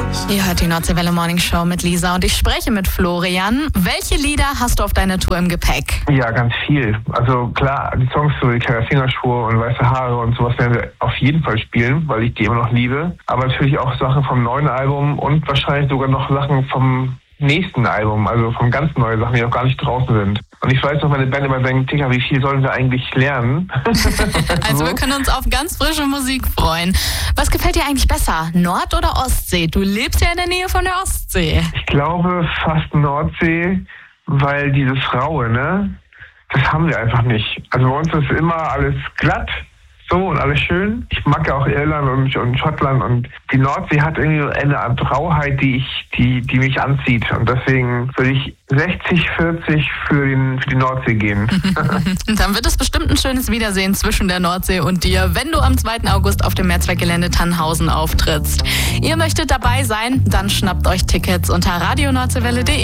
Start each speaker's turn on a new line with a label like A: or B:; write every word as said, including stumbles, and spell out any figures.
A: Ihr hört die Nordseewelle Morning Show mit Lisa und ich spreche mit Florian. Welche Lieder hast du auf deiner Tour im Gepäck?
B: Ja, ganz viel. Also klar, die Songs so wie Kleiner Fingerschwur und Weiße Haare und sowas werden wir auf jeden Fall spielen, weil ich die immer noch liebe. Aber natürlich auch Sachen vom neuen Album und wahrscheinlich sogar noch Sachen vom nächsten Album, also von ganz neuen Sachen, die noch gar nicht draußen sind. Und ich weiß noch, meine Band immer denkt, Digga, wie viel sollen wir eigentlich lernen?
A: Also wir können uns auf ganz frische Musik freuen. Was gefällt dir eigentlich besser, Nord- oder Ostsee? Du lebst ja in der Nähe von der Ostsee.
B: Ich glaube fast Nordsee, weil diese Raue, ne, das haben wir einfach nicht. Also bei uns ist immer alles glatt. So und alles schön. Ich mag ja auch Irland und, und Schottland und die Nordsee hat irgendwie eine Art Rauheit, die ich, die, die mich anzieht. Und deswegen würde ich sechzig vierzig für, den, für die Nordsee gehen.
A: Dann wird es bestimmt ein schönes Wiedersehen zwischen der Nordsee und dir, wenn du am zweiten August auf dem Mehrzweckgelände Tannhausen auftrittst. Ihr möchtet dabei sein? Dann schnappt euch Tickets unter radio nordseewelle punkt de.